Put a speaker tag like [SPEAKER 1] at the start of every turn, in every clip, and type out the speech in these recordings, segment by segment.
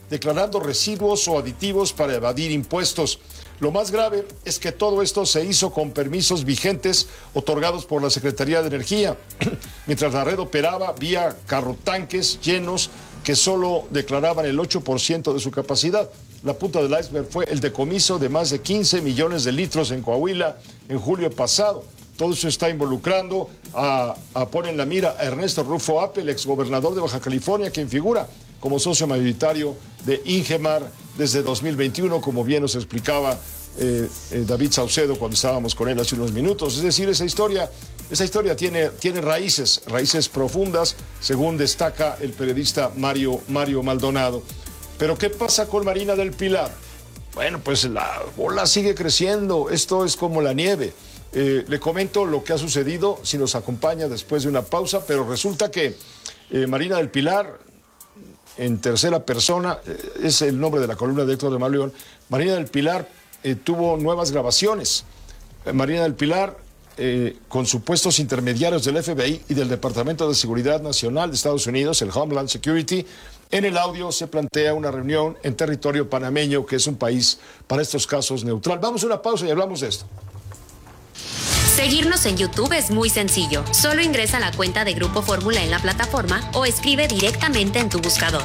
[SPEAKER 1] declarando residuos o aditivos para evadir impuestos. Lo más grave es que todo esto se hizo con permisos vigentes otorgados por la Secretaría de Energía, mientras la red operaba vía carrotanques llenos que solo declaraban el 8% de su capacidad. La punta del iceberg fue el decomiso de más de 15 millones de litros en Coahuila en julio pasado. Todo eso está involucrando pone en la mira a Ernesto Rufo Apple, el exgobernador de Baja California, quien figura como socio mayoritario de Ingemar desde 2021, como bien nos explicaba David Saucedo cuando estábamos con él hace unos minutos. Es decir, esa historia tiene raíces profundas, según destaca el periodista Mario Maldonado. Pero ¿qué pasa con Marina del Pilar? Bueno, pues la bola sigue creciendo, esto es como la nieve. Le comento lo que ha sucedido, si nos acompaña después de una pausa, pero resulta que Marina del Pilar, en tercera persona, es el nombre de la columna de Héctor de Mauleón. Marina del Pilar tuvo nuevas grabaciones. Marina del Pilar, con supuestos intermediarios del FBI y del Departamento de Seguridad Nacional de Estados Unidos, el Homeland Security. En el audio se plantea una reunión en territorio panameño, que es un país para estos casos neutral. Vamos a una pausa y hablamos de esto.
[SPEAKER 2] Seguirnos en YouTube es muy sencillo. Solo ingresa a la cuenta de Grupo Fórmula en la plataforma o escribe directamente en tu buscador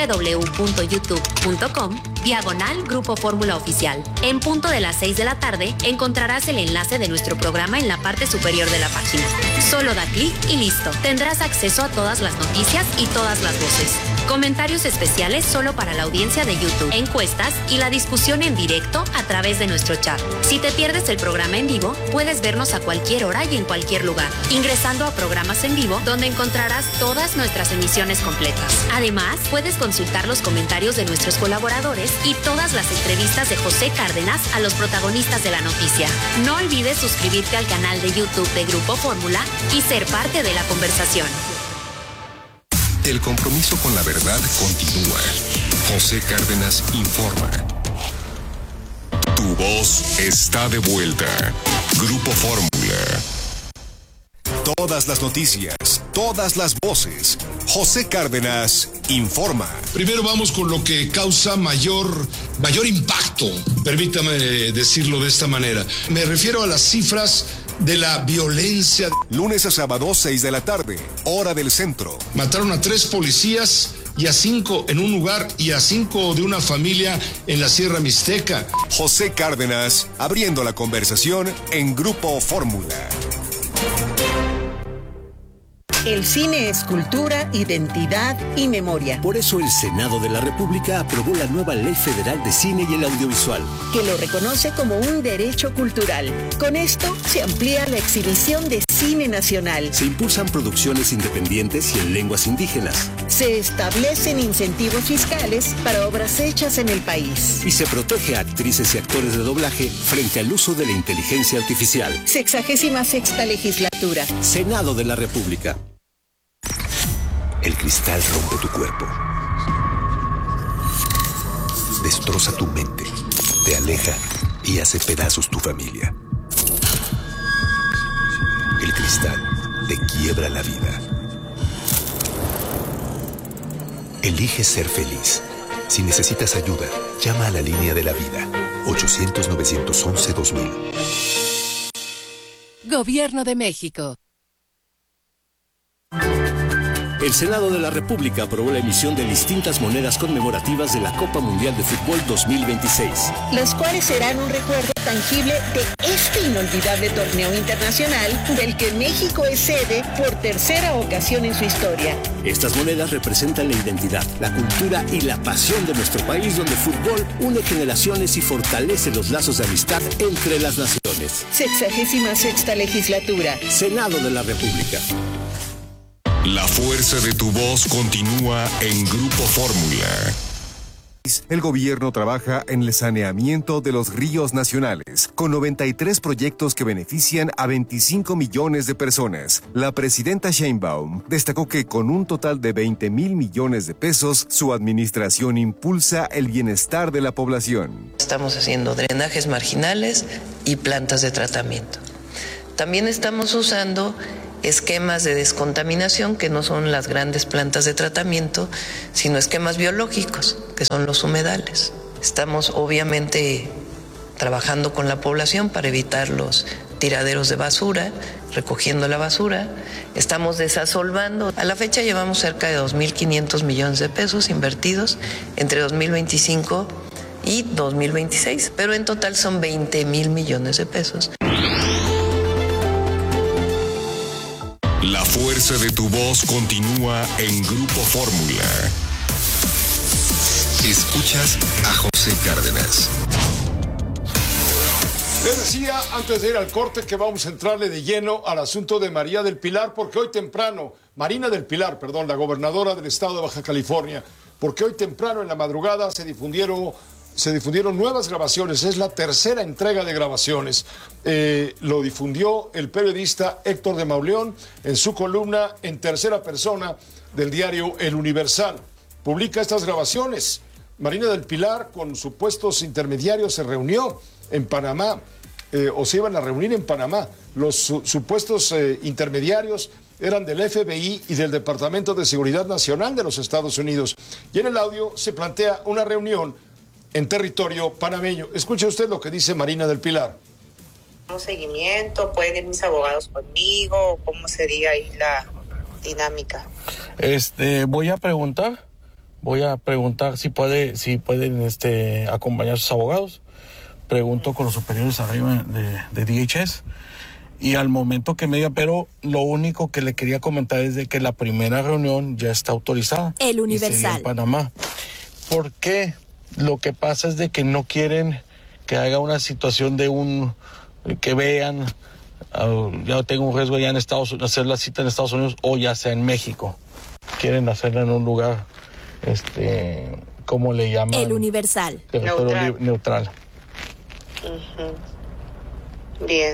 [SPEAKER 2] www.youtube.com/Grupo Fórmula Oficial. En punto de las 6 de la tarde encontrarás el enlace de nuestro programa en la parte superior de la página. Solo da clic y listo. Tendrás acceso a todas las noticias y todas las voces. Comentarios especiales solo para la audiencia de YouTube, encuestas y la discusión en directo a través de nuestro chat. Si te pierdes el programa en vivo, puedes vernos a cualquier hora y en cualquier lugar, ingresando a programas en vivo, donde encontrarás todas nuestras emisiones completas. Además, puedes consultar los comentarios de nuestros colaboradores y todas las entrevistas de José Cárdenas a los protagonistas de la noticia. No olvides suscribirte al canal de YouTube de Grupo Fórmula y ser parte de la conversación.
[SPEAKER 3] El compromiso con la verdad continúa. José Cárdenas informa. Tu voz está de vuelta. Grupo Fórmula. Todas las noticias, todas las voces. José Cárdenas informa.
[SPEAKER 4] Primero vamos con lo que causa mayor impacto, permítame decirlo de esta manera. Me refiero a las cifras de la violencia.
[SPEAKER 3] Lunes a sábado, 6 de la tarde, hora del centro.
[SPEAKER 4] Mataron a 3 policías y a 5 en un lugar y a 5 de una familia en la Sierra Mixteca.
[SPEAKER 3] José Cárdenas abriendo la conversación en Grupo Fórmula.
[SPEAKER 5] El cine es cultura, identidad y memoria.
[SPEAKER 6] Por eso el Senado de la República aprobó la nueva Ley Federal de Cine y el Audiovisual,
[SPEAKER 5] que lo reconoce como un derecho cultural. Con esto se amplía la exhibición de cine nacional.
[SPEAKER 6] Se impulsan producciones independientes y en lenguas indígenas.
[SPEAKER 5] Se establecen incentivos fiscales para obras hechas en el país.
[SPEAKER 6] Y se protege a actrices y actores de doblaje frente al uso de la inteligencia artificial.
[SPEAKER 5] 66ª legislatura.
[SPEAKER 6] Senado de la República. El cristal rompe tu cuerpo. Destroza tu mente. Te aleja y hace pedazos tu familia. El cristal te quiebra la vida. Elige ser feliz. Si necesitas ayuda, llama a la línea de la vida. 800-911-2000.
[SPEAKER 7] Gobierno de México.
[SPEAKER 6] El Senado de la República aprobó la emisión de distintas monedas conmemorativas de la Copa Mundial de Fútbol 2026.
[SPEAKER 5] Las cuales serán un recuerdo tangible de este inolvidable torneo internacional del que México es sede por tercera ocasión en su historia.
[SPEAKER 6] Estas monedas representan la identidad, la cultura y la pasión de nuestro país, donde el fútbol une generaciones y fortalece los lazos de amistad entre las naciones.
[SPEAKER 5] 66ª legislatura.
[SPEAKER 6] Senado de la República.
[SPEAKER 3] La fuerza de tu voz continúa en Grupo Fórmula. El gobierno trabaja en el saneamiento de los ríos nacionales, con 93 proyectos que benefician a 25 millones de personas. La presidenta Sheinbaum destacó que con un total de 20,000 millones de pesos, su administración impulsa el bienestar de la población.
[SPEAKER 8] Estamos haciendo drenajes marginales y plantas de tratamiento. También estamos usando
[SPEAKER 7] esquemas de descontaminación, que no son las grandes plantas de tratamiento, sino esquemas biológicos, que son los humedales. Estamos obviamente trabajando con la población para evitar los tiraderos de basura, recogiendo la basura. Estamos desasolvando. A la fecha llevamos cerca de 2.500 millones de pesos invertidos entre 2025 y 2026, pero en total son 20,000 millones de pesos.
[SPEAKER 3] La fuerza de tu voz continúa en Grupo Fórmula. Escuchas a José Cárdenas.
[SPEAKER 1] Les decía antes de ir al corte que vamos a entrarle de lleno al asunto de Marina del Pilar, la gobernadora del estado de Baja California, porque hoy temprano en la madrugada se difundieron nuevas grabaciones. Es la tercera entrega de grabaciones. Lo difundió el periodista Héctor de Mauleón en su columna en tercera persona del diario El Universal. Publica estas grabaciones. Marina del Pilar, con supuestos intermediarios, se reunió en Panamá, o se iban a reunir en Panamá. Los supuestos intermediarios eran del FBI y del Departamento de Seguridad Nacional de los Estados Unidos. Y en el audio se plantea una reunión en territorio panameño. Escuche usted lo que dice Marina del Pilar.
[SPEAKER 8] Seguimiento, pueden ir mis abogados conmigo, ¿cómo sería ahí la dinámica?
[SPEAKER 9] Voy a preguntar si pueden acompañar a sus abogados. Pregunto con los superiores arriba de DHS y al momento que me diga, pero lo único que le quería comentar es de que la primera reunión ya está autorizada.
[SPEAKER 2] El Universal.
[SPEAKER 9] En Panamá. ¿Por qué? Lo que pasa es de que no quieren que haga una situación de que vean, ya tengo un riesgo ya en Estados Unidos, hacer la cita en Estados Unidos o ya sea en México. Quieren hacerla en un lugar, ¿cómo le llaman?
[SPEAKER 2] El Universal.
[SPEAKER 9] Territorio neutral.
[SPEAKER 8] Uh-huh. Bien.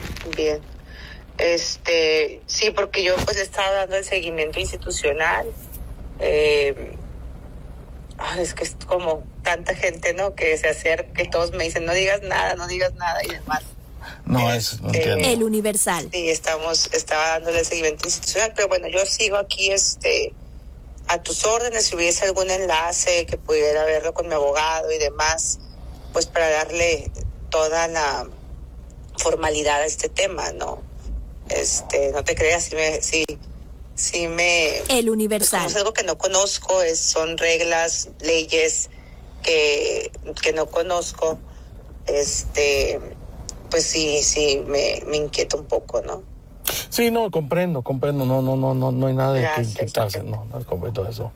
[SPEAKER 8] Sí, porque yo pues estaba dando el seguimiento institucional. Es que es como tanta gente, ¿no? Que se acerca y todos me dicen, no digas nada y demás.
[SPEAKER 9] No entiendo.
[SPEAKER 2] El Universal.
[SPEAKER 8] Sí, estaba dándole el seguimiento institucional, pero bueno, yo sigo aquí, a tus órdenes, si hubiese algún enlace que pudiera verlo con mi abogado y demás, pues para darle toda la formalidad a este tema, ¿no? No te creas, sí me
[SPEAKER 2] El Universal.
[SPEAKER 8] Pues como es algo que no conozco, son reglas, leyes que no conozco, pues sí me inquieta un poco, ¿no?
[SPEAKER 9] Sí, no, comprendo, no hay nada de que inquietarse, no comprendo eso.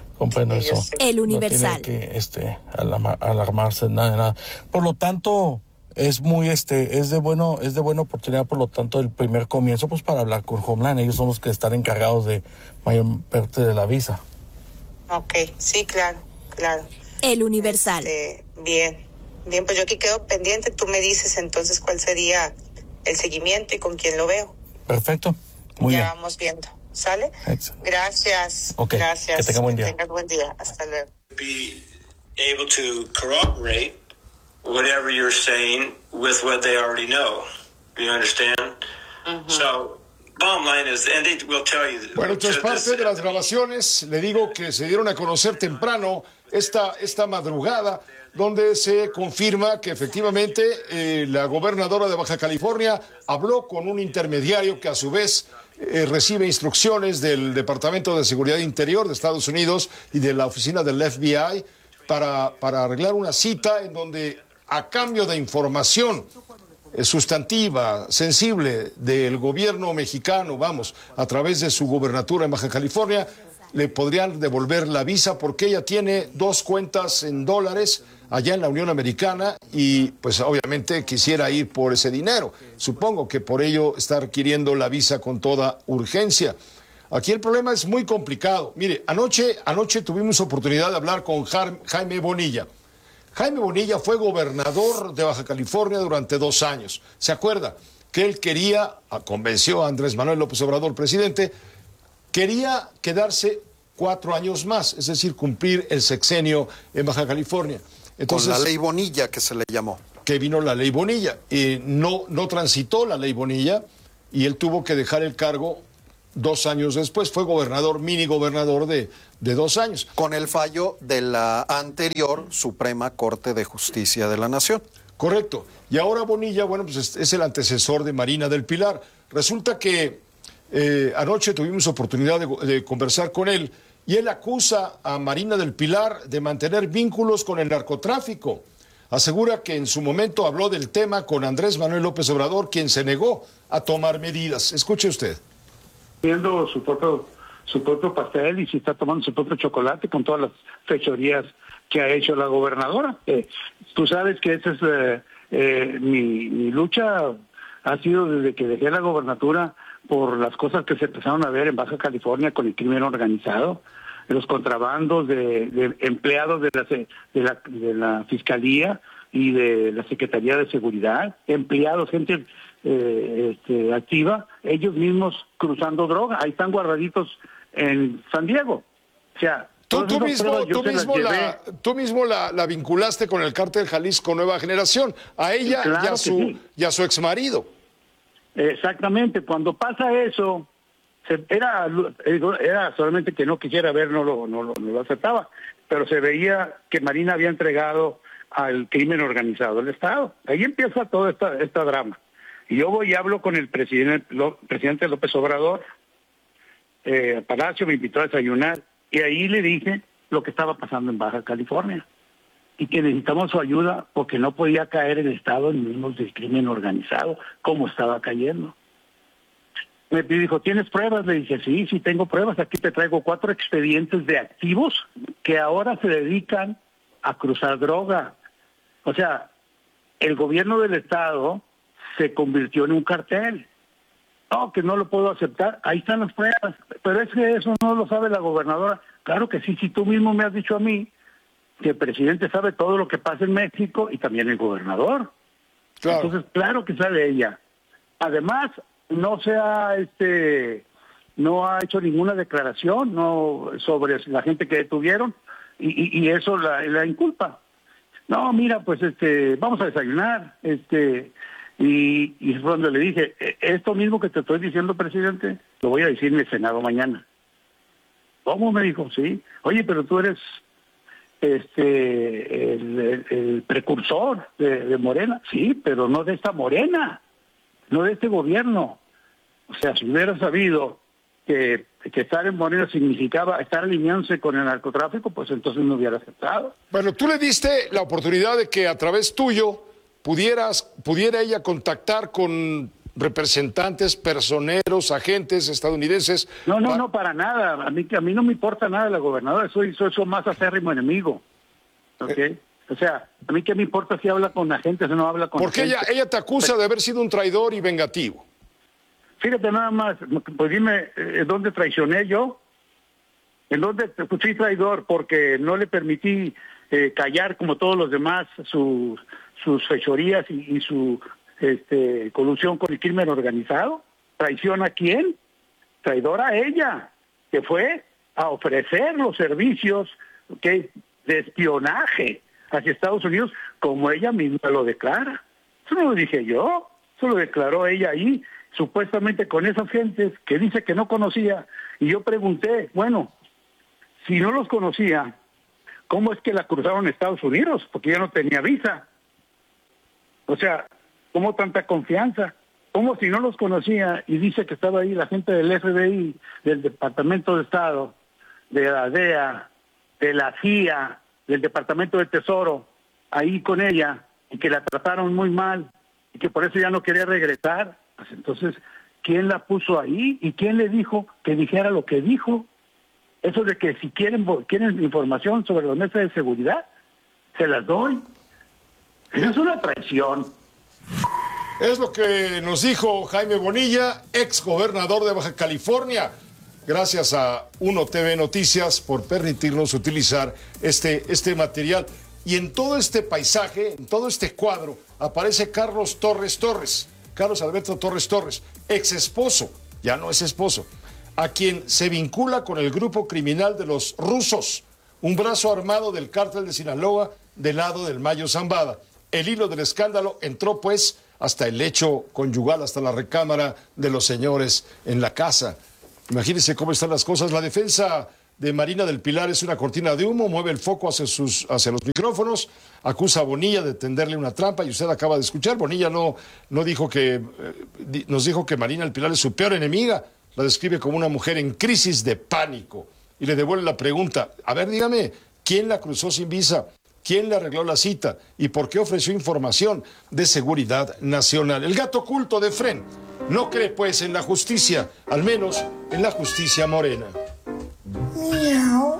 [SPEAKER 2] El Universal.
[SPEAKER 9] No tiene que alarmarse, nada. Por lo tanto, es muy es de buena oportunidad, por lo tanto, el primer comienzo, pues para hablar con Homeland. Ellos son los que están encargados de mayor parte de la visa.
[SPEAKER 8] Ok, sí, claro.
[SPEAKER 2] El Universal.
[SPEAKER 8] Bien, pues yo aquí quedo pendiente. Tú me dices entonces cuál sería el seguimiento y con quién lo veo.
[SPEAKER 9] Perfecto, muy bien.
[SPEAKER 8] Ya vamos viendo, ¿sale?
[SPEAKER 9] Excellent.
[SPEAKER 8] Gracias.
[SPEAKER 9] Okay.
[SPEAKER 8] Gracias.
[SPEAKER 9] Que tenga buen día.
[SPEAKER 8] Que tengas buen día. Hasta luego.
[SPEAKER 10] Be able to corroborate whatever you're saying with what they already know. You understand? Mm-hmm. So, bottom line is, and they will tell you.
[SPEAKER 1] Bueno, esto es parte de las grabaciones. Le digo que se dieron a conocer temprano esta madrugada, donde se confirma que efectivamente la gobernadora de Baja California habló con un intermediario que a su vez recibe instrucciones del Departamento de Seguridad Interior de Estados Unidos y de la oficina del FBI para arreglar una cita en donde, a cambio de información sustantiva, sensible del gobierno mexicano, a través de su gobernatura en Baja California, le podrían devolver la visa porque ella tiene 2 cuentas en dólares allá en la Unión Americana y pues obviamente quisiera ir por ese dinero. Supongo que por ello está requiriendo la visa con toda urgencia. Aquí el problema es muy complicado. Mire, anoche tuvimos oportunidad de hablar con Jaime Bonilla. Jaime Bonilla fue gobernador de Baja California durante 2 años. ¿Se acuerda? Que él convenció a Andrés Manuel López Obrador, presidente, quería quedarse 4 años más, es decir, cumplir el sexenio en Baja California. Entonces,
[SPEAKER 11] con la ley Bonilla, que se le llamó.
[SPEAKER 1] Que vino la ley Bonilla. No transitó la ley Bonilla y él tuvo que dejar el cargo 2 años después. Fue gobernador, mini gobernador de 2 años.
[SPEAKER 11] Con el fallo de la anterior Suprema Corte de Justicia de la Nación.
[SPEAKER 1] Correcto. Y ahora Bonilla, bueno, pues es el antecesor de Marina del Pilar. Resulta que anoche tuvimos oportunidad de conversar con él y él acusa a Marina del Pilar de mantener vínculos con el narcotráfico. Asegura que en su momento habló del tema con Andrés Manuel López Obrador, quien se negó a tomar medidas. Escuche usted.
[SPEAKER 12] Viendo su propio pastel y si está tomando su propio chocolate con todas las fechorías que ha hecho la gobernadora. Tú sabes que esa es mi lucha, ha sido desde que dejé la gobernatura por las cosas que se empezaron a ver en Baja California con el crimen organizado, los contrabandos de empleados de la Fiscalía y de la Secretaría de Seguridad, empleados, gente activa, ellos mismos cruzando droga, ahí están guardaditos en San Diego. O sea,
[SPEAKER 1] tú mismo la vinculaste con el cártel Jalisco Nueva Generación, a ella claro y a su exmarido.
[SPEAKER 12] Exactamente, cuando pasa eso, era solamente que no quisiera ver, no lo aceptaba, pero se veía que Marina había entregado al crimen organizado del Estado. Ahí empieza todo esta drama. Y yo voy y hablo con el presidente López Obrador, Palacio me invitó a desayunar, y ahí le dije lo que estaba pasando en Baja California, y que necesitamos su ayuda porque no podía caer el Estado en manos del crimen organizado, como estaba cayendo. Me dijo, ¿tienes pruebas? Le dije, sí, tengo pruebas, aquí te traigo 4 expedientes de activos que ahora se dedican a cruzar droga. O sea, el gobierno del Estado se convirtió en un cartel. No, que no lo puedo aceptar. Ahí están las pruebas. Pero es que eso no lo sabe la gobernadora. Claro que sí, si tú mismo me has dicho a mí que el presidente sabe todo lo que pasa en México y también el gobernador. Claro. Entonces, claro que sabe ella. Además, no ha hecho ninguna declaración sobre la gente que detuvieron y eso la inculpa. No, mira, pues vamos a desayunar, y es cuando le dije, esto mismo que te estoy diciendo, presidente, lo voy a decir en el Senado mañana. ¿Cómo? Me dijo, sí. Oye, pero tú eres el precursor de Morena. Sí, pero no de esta Morena, no de este gobierno. O sea, si hubiera sabido que estar en Morena significaba estar alineándose con el narcotráfico, pues entonces no hubiera aceptado.
[SPEAKER 1] Bueno, tú le diste la oportunidad de que a través tuyo pudiera ella contactar con representantes, personeros, agentes estadounidenses.
[SPEAKER 12] No, para nada. A mí no me importa nada la gobernadora, soy su más acérrimo enemigo. ¿Okay? O sea, a mí qué me importa si habla con agentes o no habla con
[SPEAKER 1] Porque
[SPEAKER 12] agentes.
[SPEAKER 1] ella te acusa de haber sido un traidor y vengativo.
[SPEAKER 12] Fíjate nada más, pues dime, ¿dónde traicioné yo? ¿En dónde fui traidor? Porque no le permití callar como todos los demás sus fechorías y su colusión con el crimen organizado. ¿Traición a quién? Traidor a ella, que fue a ofrecer los servicios de espionaje hacia Estados Unidos, como ella misma lo declara. Eso no lo dije yo, eso lo declaró ella ahí, supuestamente con esas gentes que dice que no conocía. Y yo pregunté, bueno, si no los conocía, ¿cómo es que la cruzaron a Estados Unidos? Porque ella no tenía visa. O sea, ¿cómo tanta confianza? ¿Cómo si no los conocía y dice que estaba ahí la gente del FBI, del Departamento de Estado, de la DEA, de la CIA, del Departamento de Tesoro, ahí con ella, y que la trataron muy mal, y que por eso ya no quería regresar? Pues entonces, ¿quién la puso ahí? ¿Y quién le dijo que dijera lo que dijo? Eso de que si quieren información sobre los mesas de seguridad, se las doy. Eso es una traición.
[SPEAKER 1] Es lo que nos dijo Jaime Bonilla, ex gobernador de Baja California. Gracias a Uno TV Noticias por permitirnos utilizar este material. Y en todo este paisaje, en todo este cuadro, aparece Carlos Alberto Torres Torres, ex esposo, ya no es esposo, a quien se vincula con el grupo criminal de los rusos, un brazo armado del cártel de Sinaloa del lado del Mayo Zambada. El hilo del escándalo entró pues hasta el lecho conyugal, hasta la recámara de los señores en la casa. Imagínense cómo están las cosas. La defensa de Marina del Pilar es una cortina de humo, mueve el foco hacia los micrófonos, acusa a Bonilla de tenderle una trampa, y usted acaba de escuchar, Bonilla nos dijo que Marina del Pilar es su peor enemiga, la describe como una mujer en crisis de pánico, y le devuelve la pregunta: a ver, dígame, ¿quién la cruzó sin visa? ¿Quién le arregló la cita? ¿Y por qué ofreció información de seguridad nacional? El gato oculto de Fren no cree, pues, en la justicia, al menos en la justicia morena.
[SPEAKER 13] Miau.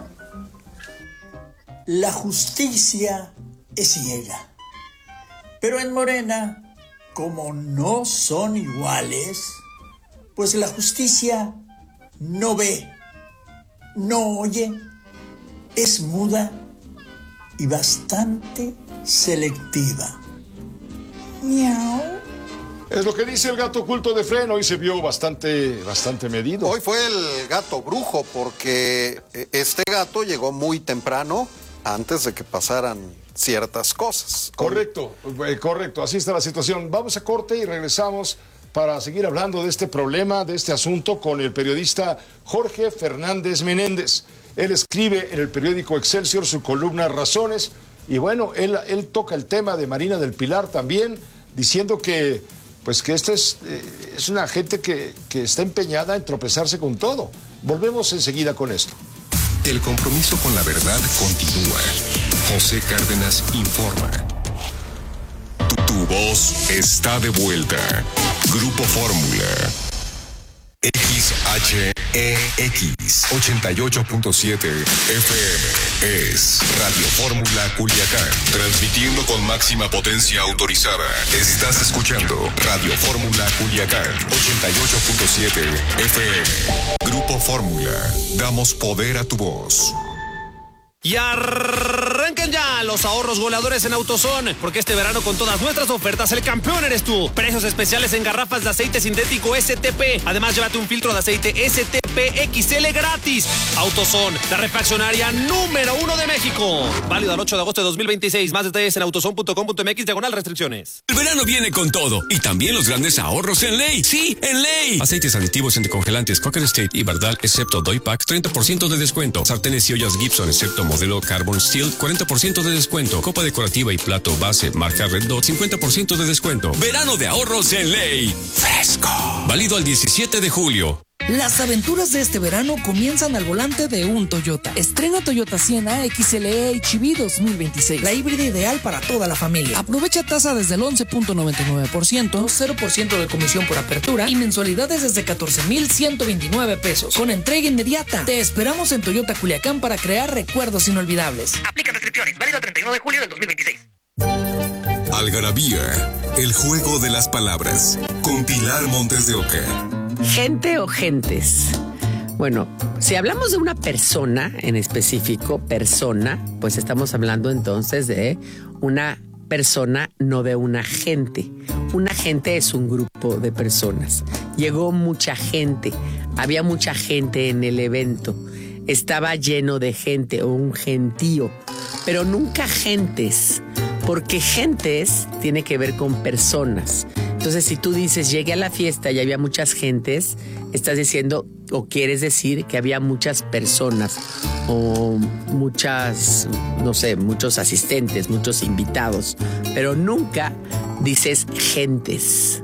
[SPEAKER 13] La justicia es ciega. Pero en Morena, como no son iguales, pues la justicia no ve, no oye, es muda y bastante selectiva. Miau.
[SPEAKER 1] Es lo que dice el gato oculto de Fren. Hoy se vio bastante medido.
[SPEAKER 11] Hoy fue el gato brujo, porque este gato llegó muy temprano, antes de que pasaran ciertas cosas.
[SPEAKER 1] Correcto. Así está la situación. Vamos a corte y regresamos para seguir hablando de este problema, de este asunto, con el periodista Jorge Fernández Menéndez. Él escribe en el periódico Excelsior su columna Razones, y bueno, él toca el tema de Marina del Pilar también, diciendo que esta es una gente que está empeñada en tropezarse con todo. Volvemos enseguida con esto.
[SPEAKER 3] El compromiso con la verdad continúa. José Cárdenas informa. Tu voz está de vuelta. Grupo Fórmula. XHEX 88.7 FM es Radio Fórmula Culiacán, transmitiendo con máxima potencia autorizada. Estás escuchando Radio Fórmula Culiacán 88.7 FM. Grupo Fórmula, damos poder a tu voz.
[SPEAKER 14] Y arranquen ya los ahorros goleadores en AutoZone, porque este verano con todas nuestras ofertas el campeón eres tú. Precios especiales en garrafas de aceite sintético STP. Además, llévate un filtro de aceite STP XL gratis. AutoZone, la refaccionaria número 1 de México. Válido al 8 de agosto de 2026. Más detalles en autozone.com.mx/restricciones.
[SPEAKER 15] El verano viene con todo, y también los grandes ahorros en Ley. Sí, en Ley. Aceites aditivos entre congelantes Cocker State y Bardal, excepto Doypack, 30% de descuento. Sartenes y ollas Gibson, excepto modelo Carbon Steel, 40% de descuento. Copa decorativa y plato base marca Red Dot, 50% de descuento. Verano de ahorros en Ley. Fresco. Válido al 17 de julio.
[SPEAKER 16] Las aventuras de este verano comienzan al volante de un Toyota. Estrena Toyota Sienna XLE HEV 2026, la híbrida ideal para toda la familia. Aprovecha tasa desde el 11.99%, 0% de comisión por apertura y mensualidades desde 14,129 pesos, con entrega inmediata. Te esperamos en Toyota Culiacán para crear recuerdos inolvidables.
[SPEAKER 17] Aplica restricciones, válido el 31 de julio del 2026.
[SPEAKER 3] Algarabía, el juego de las palabras, con Pilar Montes de Oca.
[SPEAKER 18] ¿Gente o gentes? Bueno, si hablamos de una persona en específico, persona, pues estamos hablando entonces de una persona, no de una gente. Una gente es un grupo de personas. Llegó mucha gente, había mucha gente en el evento, estaba lleno de gente o un gentío, pero nunca gentes, porque gentes tiene que ver con personas. Entonces, si tú dices, llegué a la fiesta y había muchas gentes, estás diciendo o quieres decir que había muchas personas o muchas, no sé, muchos asistentes, muchos invitados, pero nunca dices gentes.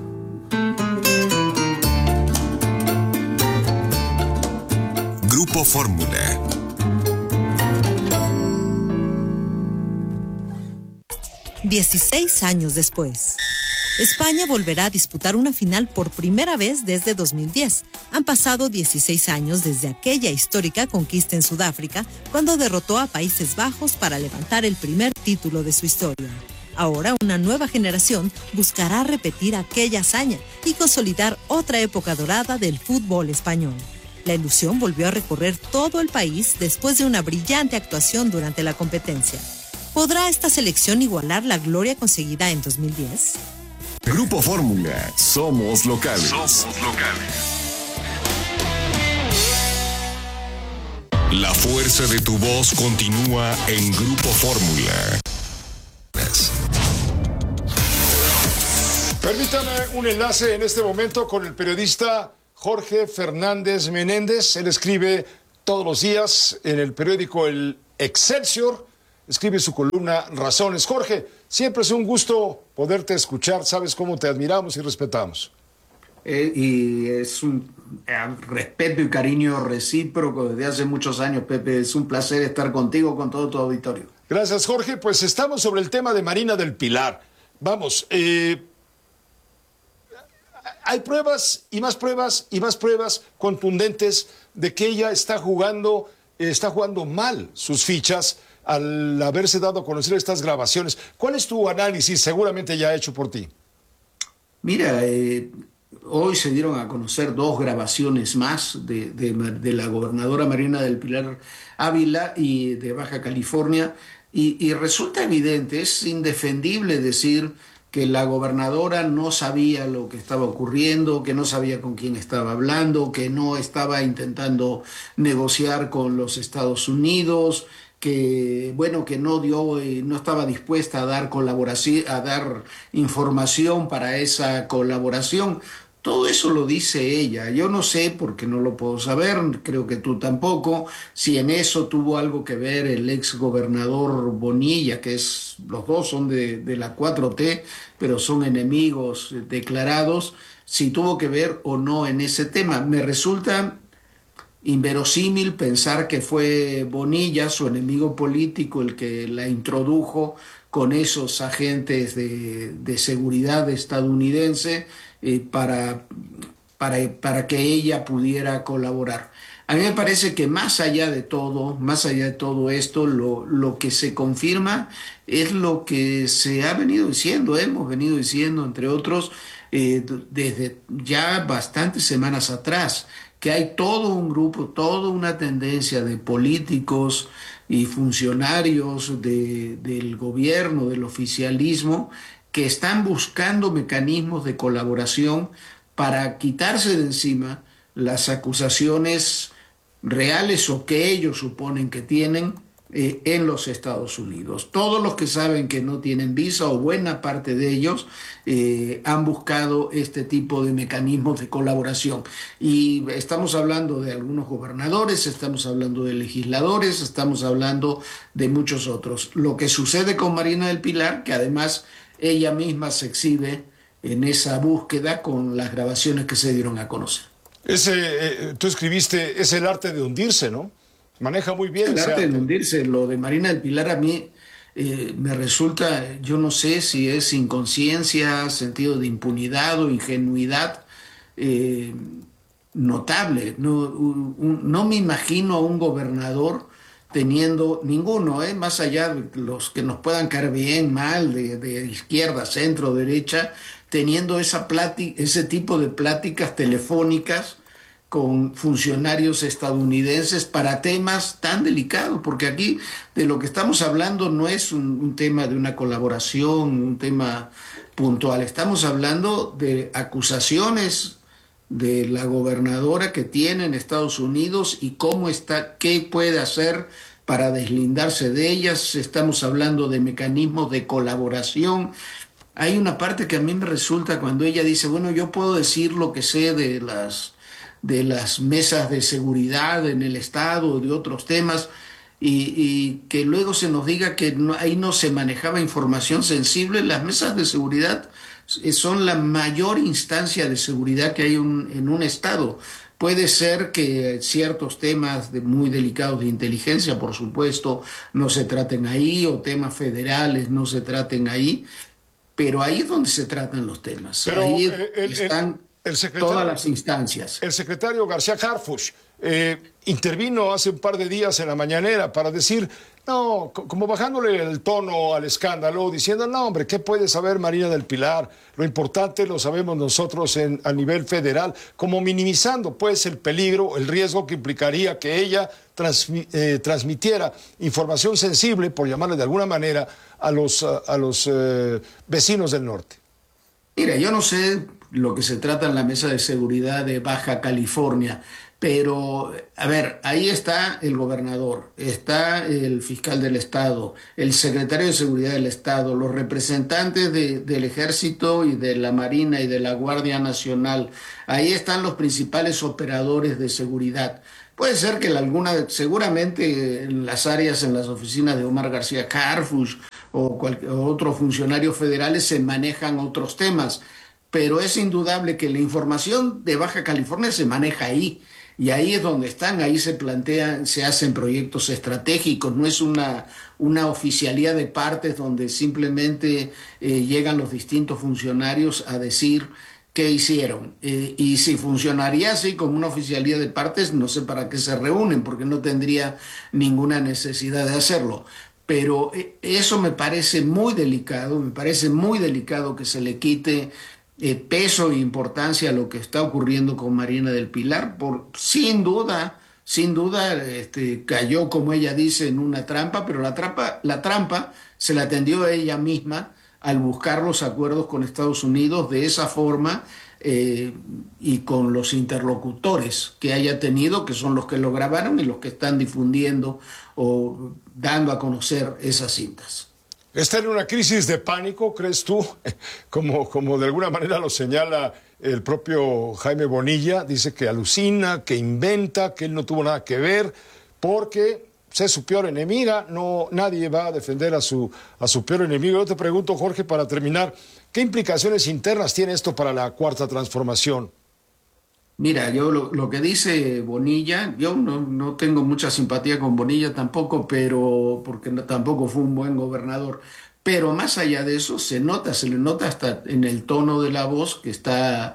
[SPEAKER 3] Grupo Fórmula.
[SPEAKER 19] $16 años después, España volverá a disputar una final por primera vez desde 2010. Han pasado 16 años desde aquella histórica conquista en Sudáfrica, cuando derrotó a Países Bajos para levantar el primer título de su historia. Ahora una nueva generación buscará repetir aquella hazaña y consolidar otra época dorada del fútbol español. La ilusión volvió a recorrer todo el país después de una brillante actuación durante la competencia. ¿Podrá esta selección igualar la gloria conseguida en 2010?
[SPEAKER 3] Grupo Fórmula, somos locales. Somos locales. La fuerza de tu voz continúa en Grupo Fórmula.
[SPEAKER 1] Permítame un enlace en este momento con el periodista Jorge Fernández Menéndez. Él escribe todos los días en el periódico El Excelsior, escribe su columna Razones. Jorge, siempre es un gusto poderte escuchar, sabes cómo te admiramos y respetamos.
[SPEAKER 20] Y es un respeto y cariño recíproco desde hace muchos años, Pepe. Es un placer estar contigo, con todo tu auditorio.
[SPEAKER 1] Gracias, Jorge. Pues estamos sobre el tema de Marina del Pilar. Vamos, hay pruebas y más pruebas y más pruebas contundentes de que ella está jugando mal sus fichas al haberse dado a conocer estas grabaciones. ¿Cuál es tu análisis, seguramente ya hecho por ti?
[SPEAKER 20] Mira, hoy se dieron a conocer 2 grabaciones más de la gobernadora Marina del Pilar Ávila y de Baja California, y resulta evidente, es indefendible decir que la gobernadora no sabía lo que estaba ocurriendo, que no sabía con quién estaba hablando, que no estaba intentando negociar con los Estados Unidos, que no estaba dispuesta a dar colaboración, a dar información para esa colaboración. Todo eso lo dice ella. Yo no sé, porque no lo puedo saber, creo que tú tampoco, si en eso tuvo algo que ver el ex gobernador Bonilla, los dos son de la 4T, pero son enemigos declarados, si tuvo que ver o no en ese tema. Me resulta inverosímil pensar que fue Bonilla, su enemigo político, el que la introdujo con esos agentes de seguridad estadounidense para que ella pudiera colaborar. A mí me parece que más allá de todo esto, lo que se confirma es lo que se ha venido diciendo, hemos venido diciendo, entre otros, desde ya bastantes semanas atrás, que hay todo un grupo, toda una tendencia de políticos y funcionarios del gobierno, del oficialismo, que están buscando mecanismos de colaboración para quitarse de encima las acusaciones reales o que ellos suponen que tienen en los Estados Unidos. Todos los que saben que no tienen visa, o buena parte de ellos, han buscado este tipo de mecanismos de colaboración. Y estamos hablando de algunos gobernadores, estamos hablando de legisladores, estamos hablando de muchos otros. Lo que sucede con Marina del Pilar, que además ella misma se exhibe en esa búsqueda con las grabaciones que se dieron a conocer.
[SPEAKER 1] Tú escribiste, es el arte de hundirse, ¿no? Maneja muy bien.
[SPEAKER 20] El arte de hundirse. Lo de Marina del Pilar a mí me resulta, yo no sé si es inconsciencia, sentido de impunidad o ingenuidad notable. No me imagino a un gobernador teniendo ninguno, más allá de los que nos puedan caer bien, mal, de izquierda, centro, derecha, teniendo ese tipo de pláticas telefónicas con funcionarios estadounidenses para temas tan delicados, porque aquí de lo que estamos hablando no es un tema de una colaboración, un tema puntual, estamos hablando de acusaciones de la gobernadora que tiene en Estados Unidos y qué puede hacer para deslindarse de ellas. Estamos hablando de mecanismos de colaboración. Hay una parte que a mí me resulta cuando ella dice, bueno, yo puedo decir lo que sé de las mesas de seguridad en el Estado, de otros temas, y que luego se nos diga que ahí no se manejaba información sensible. Las mesas de seguridad son la mayor instancia de seguridad que hay en un Estado. Puede ser que ciertos temas muy delicados de inteligencia, por supuesto, no se traten ahí, o temas federales no se traten ahí, pero ahí es donde se tratan los temas.
[SPEAKER 1] Pero
[SPEAKER 20] ahí están todas las instancias.
[SPEAKER 1] El secretario García Harfuch intervino hace un par de días en la mañanera para decir, no, como bajándole el tono al escándalo, diciendo, no, hombre, ¿qué puede saber Marina del Pilar? Lo importante lo sabemos nosotros a nivel federal, como minimizando, pues, el peligro, el riesgo que implicaría que ella transmitiera información sensible, por llamarle de alguna manera, a los vecinos del norte.
[SPEAKER 20] Mira, yo no sé lo que se trata en la mesa de seguridad de Baja California, Pero, a ver, ahí está el gobernador, está el fiscal del Estado, el secretario de Seguridad del Estado, los representantes del Ejército y de la Marina y de la Guardia Nacional. Ahí están los principales operadores de seguridad. Puede ser que seguramente en las áreas, en las oficinas de Omar García Harfuch o otros funcionarios federales se manejan otros temas, pero es indudable que la información de Baja California se maneja ahí. Y ahí es donde están, ahí se plantean, se hacen proyectos estratégicos, no es una oficialía de partes donde simplemente llegan los distintos funcionarios a decir qué hicieron. Y si funcionaría así como una oficialía de partes, no sé para qué se reúnen, porque no tendría ninguna necesidad de hacerlo. Pero eso me parece muy delicado que se le quite peso e importancia a lo que está ocurriendo con Marina del Pilar, sin duda cayó, como ella dice, en una trampa, pero la trampa se la tendió a ella misma al buscar los acuerdos con Estados Unidos de esa forma y con los interlocutores que haya tenido, que son los que lo grabaron y los que están difundiendo o dando a conocer esas cintas.
[SPEAKER 1] ¿Está en una crisis de pánico, crees tú? Como de alguna manera lo señala el propio Jaime Bonilla, dice que alucina, que inventa, que él no tuvo nada que ver, porque es su peor enemiga, nadie va a defender a su peor enemigo. Yo te pregunto, Jorge, para terminar, ¿qué implicaciones internas tiene esto para la Cuarta Transformación?
[SPEAKER 20] Mira, yo lo que dice Bonilla, yo no tengo mucha simpatía con Bonilla tampoco, pero porque tampoco fue un buen gobernador. Pero más allá de eso, se le nota hasta en el tono de la voz que está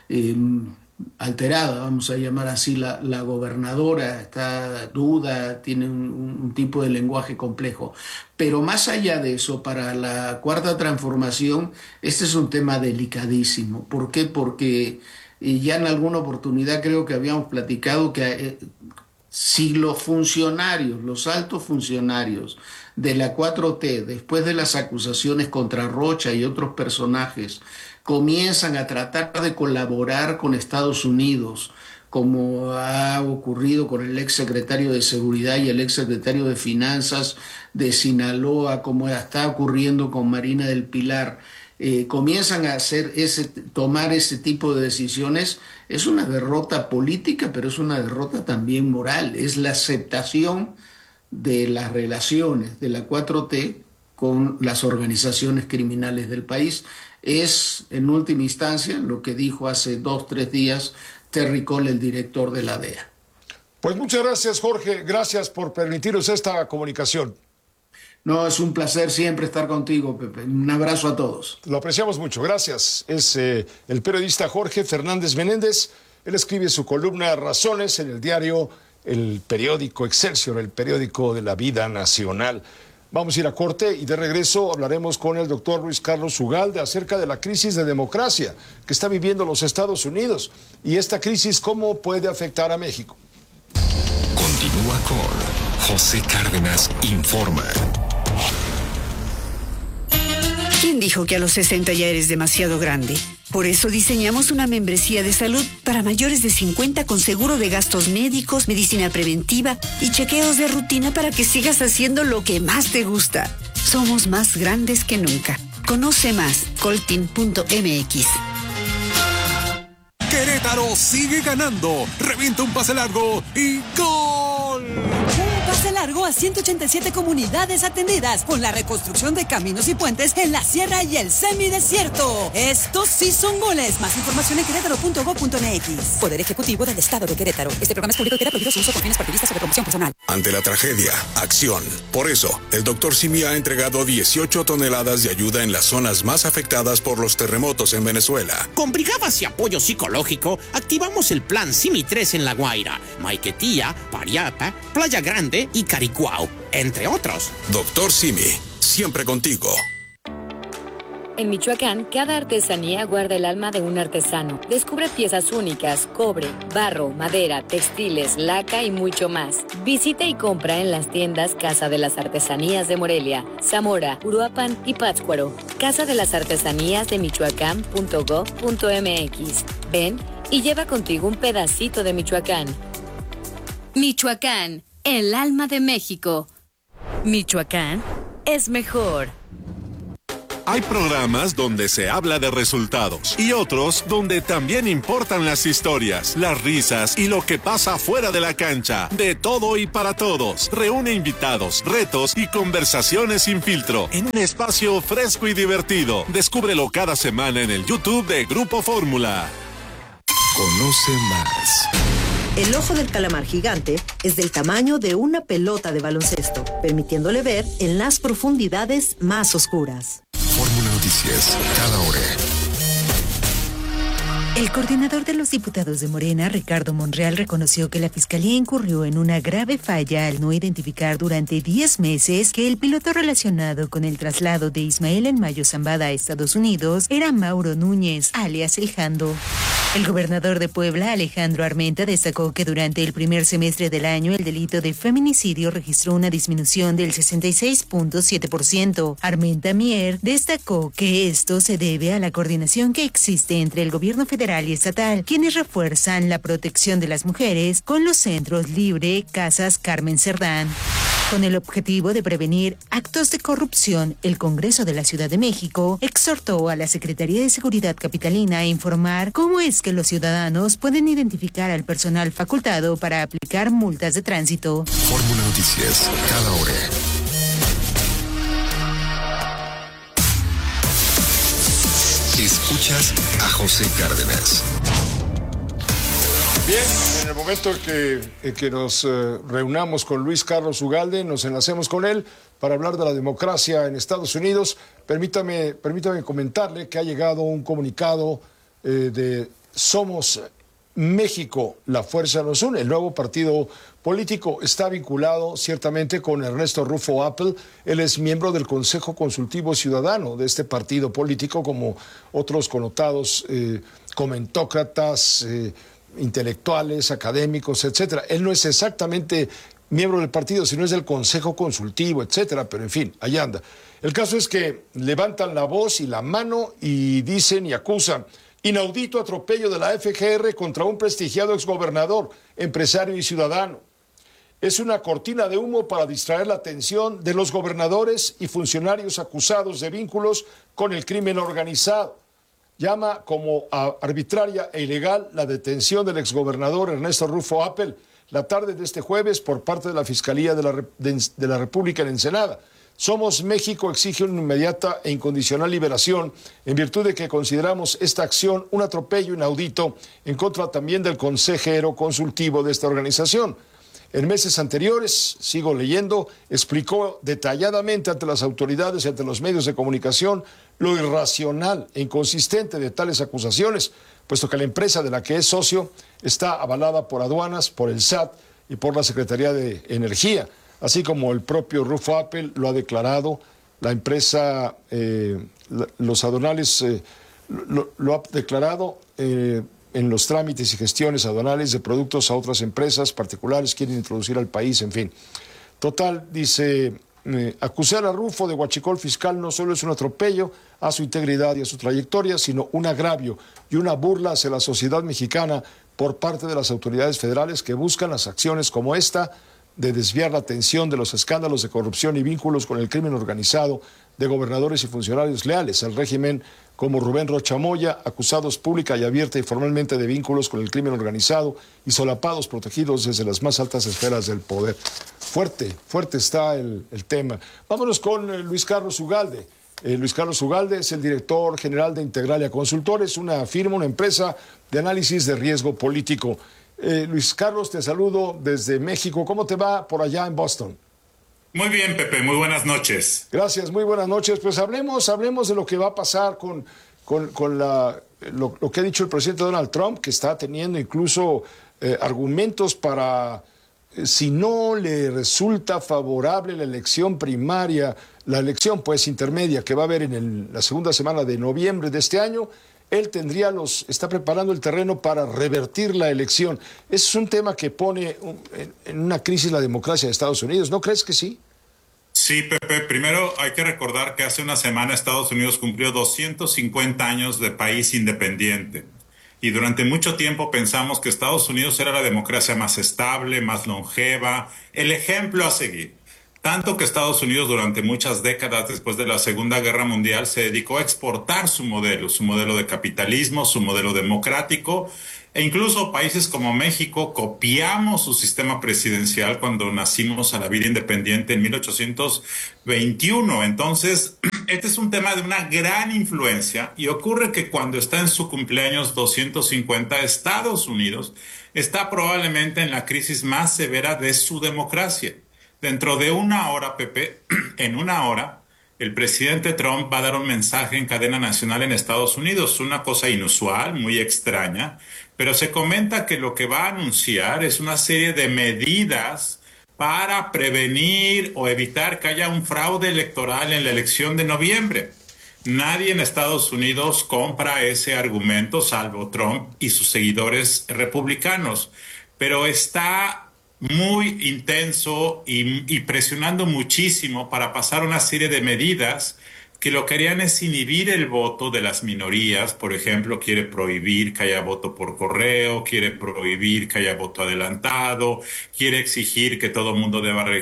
[SPEAKER 20] alterada, vamos a llamar así, la gobernadora, está duda, tiene un tipo de lenguaje complejo. Pero más allá de eso, para la Cuarta Transformación, este es un tema delicadísimo. ¿Por qué? Porque ya en alguna oportunidad creo que habíamos platicado que si los altos funcionarios de la 4T, después de las acusaciones contra Rocha y otros personajes, comienzan a tratar de colaborar con Estados Unidos, como ha ocurrido con el exsecretario de Seguridad y el exsecretario de Finanzas de Sinaloa, como está ocurriendo con Marina del Pilar, comienzan a tomar ese tipo de decisiones, es una derrota política, pero es una derrota también moral. Es la aceptación de las relaciones de la 4T con las organizaciones criminales del país. Es, en última instancia, lo que dijo hace 2-3 días Terry Cole, el director de la DEA.
[SPEAKER 1] Pues muchas gracias, Jorge. Gracias por permitirnos esta comunicación.
[SPEAKER 20] No, es un placer siempre estar contigo, Pepe. Un abrazo a todos.
[SPEAKER 1] Lo apreciamos mucho. Gracias. Es el periodista Jorge Fernández Menéndez. Él escribe su columna Razones en el diario El Periódico Excelsior, el periódico de la vida nacional. Vamos a ir a corte y de regreso hablaremos con el doctor Luis Carlos Ugalde acerca de la crisis de democracia que está viviendo los Estados Unidos y esta crisis cómo puede afectar a México.
[SPEAKER 3] Continúa con José Cárdenas Informa.
[SPEAKER 21] ¿Quién dijo que a los 60 ya eres demasiado grande? Por eso diseñamos una membresía de salud para mayores de 50 con seguro de gastos médicos, medicina preventiva y chequeos de rutina para que sigas haciendo lo que más te gusta. Somos más grandes que nunca. Conoce más, coltin.mx.
[SPEAKER 3] Querétaro sigue ganando. Revienta un pase largo y ¡gol!
[SPEAKER 22] Pase largo a 187 comunidades atendidas con la reconstrucción de caminos y puentes en la sierra y el semidesierto. Estos sí son goles. Más información en querétaro.gov.mx. Poder Ejecutivo del Estado de Querétaro. Este programa es público y queda prohibido su uso con fines partidistas o de promoción personal.
[SPEAKER 23] Ante la tragedia, acción. Por eso, el Dr. Simi ha entregado 18 toneladas de ayuda en las zonas más afectadas por los terremotos en Venezuela.
[SPEAKER 24] Con brigadas y apoyo psicológico, activamos el plan Simi 3 en La Guaira, Maiquetía, Pariapa, Playa Grande y Caricuao, entre otros.
[SPEAKER 23] Dr. Simi, siempre contigo.
[SPEAKER 2] En Michoacán, cada artesanía guarda el alma de un artesano. Descubre piezas únicas, cobre, barro, madera, textiles, laca y mucho más. Visita y compra en las tiendas Casa de las Artesanías de Morelia, Zamora, Uruapan y Pátzcuaro. Casa de las Artesanías de Michoacán.gov.mx. Ven y lleva contigo un pedacito de Michoacán.
[SPEAKER 22] Michoacán, el alma de México. Michoacán es mejor.
[SPEAKER 4] Hay programas donde se habla de resultados y otros donde también importan las historias, las risas y lo que pasa fuera de la cancha. De todo y para todos. Reúne invitados, retos y conversaciones sin filtro en un espacio fresco y divertido. Descúbrelo cada semana en el YouTube de Grupo Fórmula.
[SPEAKER 3] Conoce más.
[SPEAKER 5] El ojo del calamar gigante es del tamaño de una pelota de baloncesto, permitiéndole ver en las profundidades más oscuras.
[SPEAKER 3] Fórmula Noticias, cada hora.
[SPEAKER 6] El coordinador de los diputados de Morena, Ricardo Monreal, reconoció que la Fiscalía incurrió en una grave falla al no identificar durante 10 meses que el piloto relacionado con el traslado de Ismael en Mayo Zambada a Estados Unidos era Mauro Núñez, alias El Jando. El gobernador de Puebla, Alejandro Armenta, destacó que durante el primer semestre del año el delito de feminicidio registró una disminución del 66.7%. Armenta Mier destacó que esto se debe a la coordinación que existe entre el gobierno federal y estatal, quienes refuerzan la protección de las mujeres con los centros Libre, Casas Carmen Cerdán. Con el objetivo de prevenir actos de corrupción, el Congreso de la Ciudad de México exhortó a la Secretaría de Seguridad Capitalina a informar cómo es que los ciudadanos pueden identificar al personal facultado para aplicar multas de tránsito.
[SPEAKER 3] Fórmula Noticias, cada hora. Escuchas a José Cárdenas.
[SPEAKER 1] Bien, en el momento en que nos reunamos con Luis Carlos Ugalde, nos enlacemos con él para hablar de la democracia en Estados Unidos. Permítame comentarle que ha llegado un comunicado de Somos México, la fuerza nos une. El nuevo partido político está vinculado ciertamente con Ernesto Rufo Appel. Él es miembro del Consejo Consultivo Ciudadano de este partido político, como otros connotados comentócratas, intelectuales, académicos, etcétera. Él no es exactamente miembro del partido, sino es del Consejo Consultivo, etcétera, pero en fin, ahí anda. El caso es que levantan la voz y la mano y dicen y acusan: inaudito atropello de la FGR contra un prestigiado exgobernador, empresario y ciudadano. Es una cortina de humo para distraer la atención de los gobernadores y funcionarios acusados de vínculos con el crimen organizado. Llama como arbitraria e ilegal la detención del exgobernador Ernesto Rufo Appel la tarde de este jueves por parte de la Fiscalía de la República en Ensenada. Somos México exige una inmediata e incondicional liberación en virtud de que consideramos esta acción un atropello inaudito en contra también del consejero consultivo de esta organización. En meses anteriores, sigo leyendo, explicó detalladamente ante las autoridades y ante los medios de comunicación lo irracional e inconsistente de tales acusaciones, puesto que la empresa de la que es socio está avalada por aduanas, por el SAT y por la Secretaría de Energía, así como el propio Rufo Appel lo ha declarado. La empresa, los aduanales lo ha declarado en los trámites y gestiones aduanales de productos a otras empresas particulares quieren introducir al país, en fin. Total, dice, acusar a Rufo de huachicol fiscal no solo es un atropello a su integridad y a su trayectoria, sino un agravio y una burla hacia la sociedad mexicana por parte de las autoridades federales que buscan las acciones como esta de desviar la atención de los escándalos de corrupción y vínculos con el crimen organizado de gobernadores y funcionarios leales al régimen como Rubén Rocha Moya, acusados pública y abierta y formalmente de vínculos con el crimen organizado y solapados, protegidos desde las más altas esferas del poder. Fuerte está el tema. Vámonos con Luis Carlos Ugalde. Luis Carlos Ugalde es el director general de Integralia Consultores, una firma, una empresa de análisis de riesgo político. Luis Carlos, te saludo desde México. ¿Cómo te va por allá en Boston?
[SPEAKER 7] Muy bien, Pepe, muy buenas noches.
[SPEAKER 1] Gracias, muy buenas noches. Pues hablemos de lo que va a pasar con lo que ha dicho el presidente Donald Trump, que está teniendo incluso argumentos para, si no le resulta favorable la elección primaria, la elección pues intermedia que va a haber en la segunda semana de noviembre de este año, él está preparando el terreno para revertir la elección. Ese es un tema que pone en una crisis la democracia de Estados Unidos, ¿no crees que sí?
[SPEAKER 7] Sí, Pepe. Primero hay que recordar que hace una semana Estados Unidos cumplió 250 años de país independiente. y durante mucho tiempo pensamos que Estados Unidos era la democracia más estable, más longeva, el ejemplo a seguir. Tanto que Estados Unidos durante muchas décadas después de la Segunda Guerra Mundial se dedicó a exportar su modelo de capitalismo, su modelo democrático, e incluso países como México copiamos su sistema presidencial cuando nacimos a la vida independiente en 1821. Entonces, este es un tema de una gran influencia y ocurre que cuando está en su cumpleaños 250, Estados Unidos está probablemente en la crisis más severa de su democracia. Dentro de una hora, Pepe, en una hora, el presidente Trump va a dar un mensaje en cadena nacional en Estados Unidos, una cosa inusual, muy extraña, pero se comenta que lo que va a anunciar es una serie de medidas para prevenir o evitar que haya un fraude electoral en la elección de noviembre. Nadie en Estados Unidos compra ese argumento, salvo Trump y sus seguidores republicanos, pero está muy intenso y presionando muchísimo para pasar una serie de medidas que lo que harían es inhibir el voto de las minorías. Por ejemplo, quiere prohibir que haya voto por correo, quiere prohibir que haya voto adelantado, quiere exigir que todo el mundo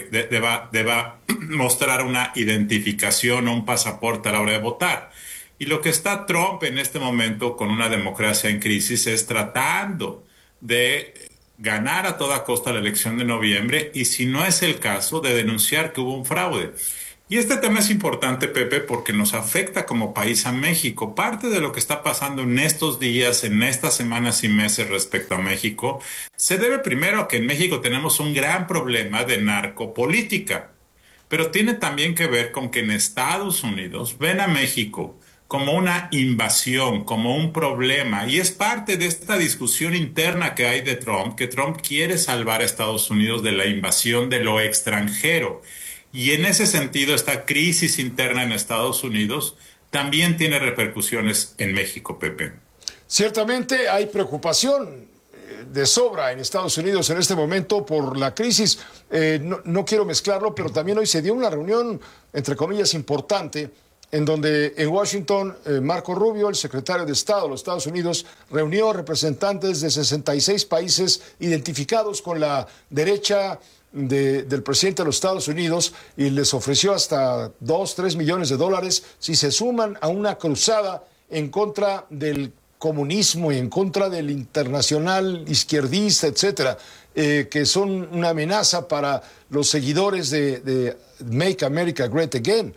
[SPEAKER 7] deba mostrar una identificación o un pasaporte a la hora de votar. Y lo que está Trump en este momento con una democracia en crisis es tratando de ganar a toda costa la elección de noviembre y, si no es el caso, de denunciar que hubo un fraude. Y este tema es importante, Pepe, porque nos afecta como país a México. Parte de lo que está pasando en estos días, en estas semanas y meses respecto a México, se debe primero a que en México tenemos un gran problema de narcopolítica, pero tiene también que ver con que en Estados Unidos ven a México como una invasión, como un problema, y es parte de esta discusión interna que hay de Trump, que Trump quiere salvar a Estados Unidos de la invasión de lo extranjero. Y en ese sentido, esta crisis interna en Estados Unidos también tiene repercusiones en México, Pepe.
[SPEAKER 1] Ciertamente hay preocupación de sobra en Estados Unidos en este momento por la crisis. No quiero mezclarlo, pero también hoy se dio una reunión, entre comillas, importante, en donde en Washington Marco Rubio, el secretario de Estado de los Estados Unidos, reunió representantes de 66 países identificados con la derecha del presidente de los Estados Unidos y les ofreció hasta 2-3 millones de dólares si se suman a una cruzada en contra del comunismo y en contra del internacional izquierdista, etcétera, que son una amenaza para los seguidores de Make America Great Again.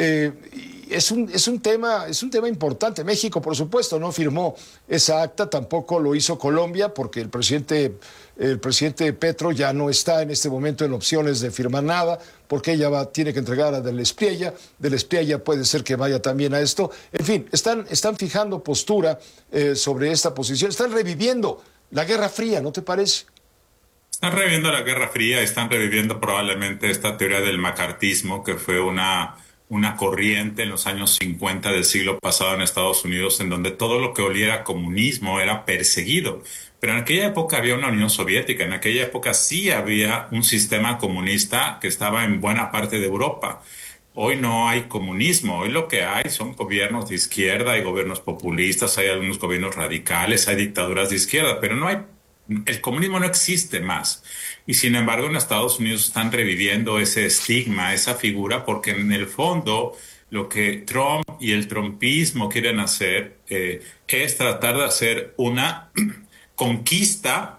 [SPEAKER 1] Es un tema importante. México, por supuesto, no firmó esa acta, tampoco lo hizo Colombia, porque el presidente Petro ya no está en este momento en opciones de firmar nada, porque ella tiene que entregar a Del Espriella. Del Espriella puede ser que vaya también a esto. En fin, están fijando postura sobre esta posición. Están reviviendo la Guerra Fría, ¿no te parece?
[SPEAKER 7] Están reviviendo la Guerra Fría, están reviviendo probablemente esta teoría del macartismo, que fue una corriente en los años 50 del siglo pasado en Estados Unidos, en donde todo lo que oliera a comunismo era perseguido. Pero en aquella época había una Unión Soviética, en aquella época sí había un sistema comunista que estaba en buena parte de Europa. Hoy no hay comunismo, hoy lo que hay son gobiernos de izquierda, hay gobiernos populistas, hay algunos gobiernos radicales, hay dictaduras de izquierda, pero el comunismo no existe más. Y sin embargo en Estados Unidos están reviviendo ese estigma, esa figura, porque en el fondo lo que Trump y el trumpismo quieren hacer es tratar de hacer una conquista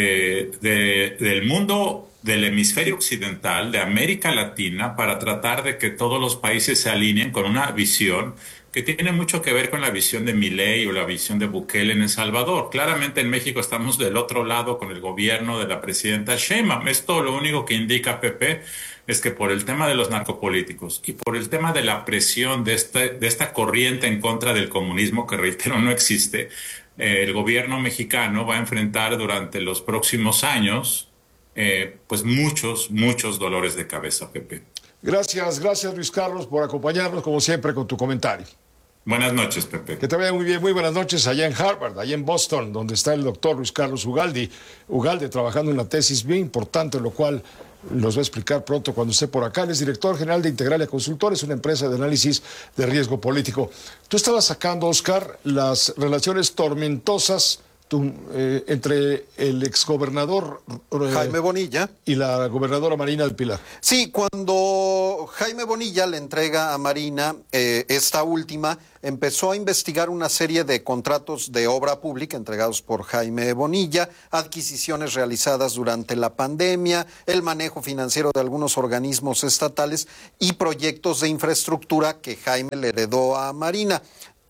[SPEAKER 7] del mundo del hemisferio occidental, de América Latina, para tratar de que todos los países se alineen con una visión que tiene mucho que ver con la visión de Milei o la visión de Bukele en El Salvador. Claramente en México estamos del otro lado con el gobierno de la presidenta Sheinbaum. Esto lo único que indica, Pepe, es que por el tema de los narcopolíticos y por el tema de la presión de esta corriente en contra del comunismo, que reitero no existe, el gobierno mexicano va a enfrentar durante los próximos años pues muchos dolores de cabeza, Pepe.
[SPEAKER 1] Gracias Luis Carlos por acompañarnos como siempre con tu comentario.
[SPEAKER 7] Buenas noches, Pepe.
[SPEAKER 1] Que te vaya muy bien, muy buenas noches allá en Harvard, allá en Boston, donde está el doctor Luis Carlos Ugalde trabajando en una tesis bien importante, lo cual nos va a explicar pronto cuando esté por acá. Él es director general de Integralia Consultores, una empresa de análisis de riesgo político. Tú estabas sacando, Oscar, las relaciones tormentosas entre el exgobernador
[SPEAKER 11] Jaime Bonilla
[SPEAKER 1] y la gobernadora Marina del Pilar.
[SPEAKER 11] Sí, cuando Jaime Bonilla le entrega a Marina esta última, empezó a investigar una serie de contratos de obra pública entregados por Jaime Bonilla, adquisiciones realizadas durante la pandemia, el manejo financiero de algunos organismos estatales y proyectos de infraestructura que Jaime le heredó a Marina.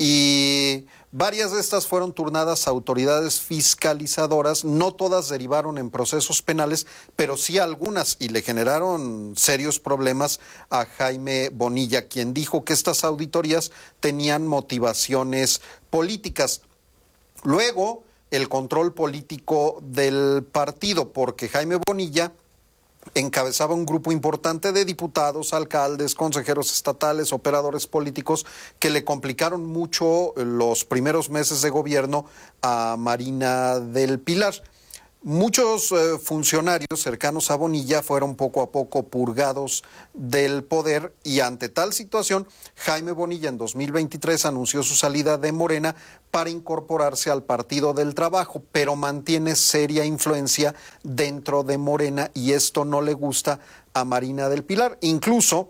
[SPEAKER 11] Y varias de estas fueron turnadas a autoridades fiscalizadoras, no todas derivaron en procesos penales, pero sí algunas, y le generaron serios problemas a Jaime Bonilla, quien dijo que estas auditorías tenían motivaciones políticas. Luego, el control político del partido, porque Jaime Bonilla encabezaba un grupo importante de diputados, alcaldes, consejeros estatales, operadores políticos que le complicaron mucho los primeros meses de gobierno a Marina del Pilar. Muchos funcionarios cercanos a Bonilla fueron poco a poco purgados del poder y ante tal situación, Jaime Bonilla en 2023 anunció su salida de Morena para incorporarse al Partido del Trabajo, pero mantiene seria influencia dentro de Morena y esto no le gusta a Marina del Pilar. Incluso,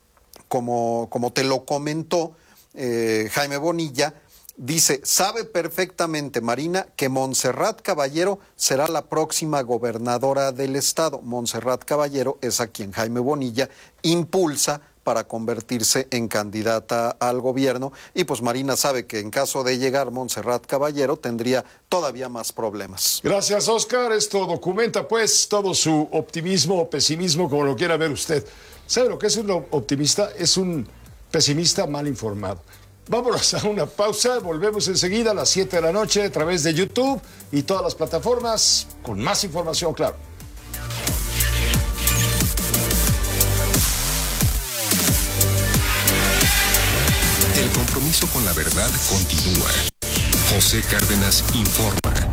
[SPEAKER 11] como te lo comentó Jaime Bonilla, dice, sabe perfectamente Marina que Montserrat Caballero será la próxima gobernadora del estado. Montserrat Caballero es a quien Jaime Bonilla impulsa para convertirse en candidata al gobierno y pues Marina sabe que en caso de llegar Montserrat Caballero tendría todavía más problemas.
[SPEAKER 1] Gracias, Oscar. Esto documenta pues todo su optimismo o pesimismo, como lo quiera ver usted. ¿Sabe lo que es un optimista? Es un pesimista mal informado. Vámonos a una pausa, volvemos enseguida a las 7 de la noche a través de YouTube y todas las plataformas con más información, claro.
[SPEAKER 3] El compromiso con la verdad continúa. José Cárdenas informa.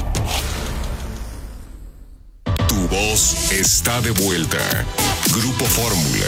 [SPEAKER 3] Tu voz está de vuelta. Grupo Fórmula.